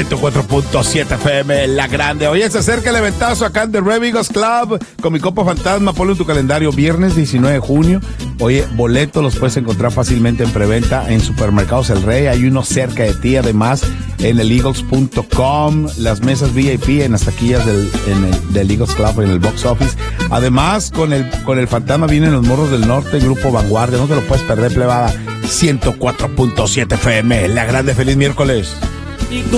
104.7 FM, La Grande. Oye, se acerca el eventazo acá en The Revigos Club con mi Copa Fantasma. Ponlo en tu calendario, viernes 19 de junio. Oye, boletos los puedes encontrar fácilmente en preventa en Supermercados El Rey. Hay uno cerca de ti, además, en el Eagles.com. Las mesas VIP en las taquillas del Eagles Club, en el box office. Además, con el Fantasma vienen los Morros del Norte, Grupo Vanguardia. No te lo puedes perder, plebada. 104.7 FM, La Grande. Feliz miércoles.